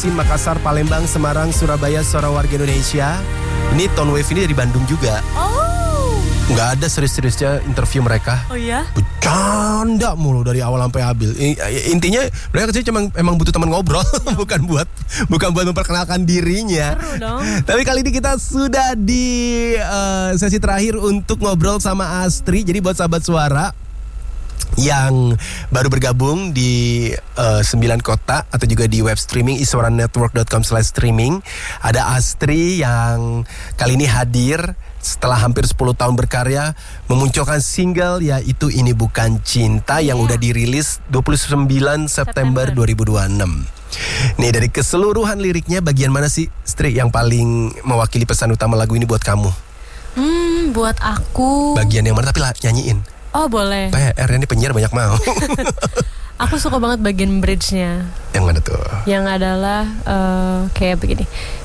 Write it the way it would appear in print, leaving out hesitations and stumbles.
Banjarmasin, Makassar, Palembang, Semarang, Surabaya, suara warga Indonesia. Ini Tone Wave ini dari Bandung juga. Oh. Nggak ada serius-seriusnya interview mereka. Oh ya? Bercanda mulu dari awal sampai habis. Intinya mereka kecil cuma emang butuh teman ngobrol, bukan buat memperkenalkan dirinya. Seru dong. Tapi kali ini kita sudah di sesi terakhir untuk ngobrol sama Astri. Jadi buat sahabat suara yang baru bergabung di 9 kota atau juga di web streaming iswaranetwork.com/streaming, ada Astri yang kali ini hadir setelah hampir 10 tahun berkarya memunculkan single yaitu Ini Bukan Cinta yang udah dirilis 29 September 2026. Nih, dari keseluruhan liriknya bagian mana sih, Astri, yang paling mewakili pesan utama lagu ini buat kamu? Buat aku. Bagian yang mana, tapi nyanyiin. Oh boleh. PR ini penyiar banyak mau. Aku suka banget bagian bridge-nya. Yang mana tuh? Yang adalah kayak begini.